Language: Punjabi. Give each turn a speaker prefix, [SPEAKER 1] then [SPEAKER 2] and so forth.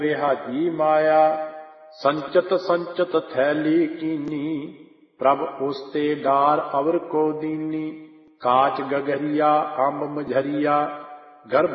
[SPEAKER 1] ਰਿਹਾ ਜੀ ਮਾਇਆ। ਸੰਚਤ ਸੰਚਤ ਥੈਲੀ ਕੀਨੀ, ਪ੍ਰਭ ਉਸਤੇ ਡਾਰ ਅਵਰ ਕੋ ਦੀਨੀ। ਕਾਚ ਗਗਰੀਆ ਅੰਬ ਮਝਰੀਆ, ਗਰਭ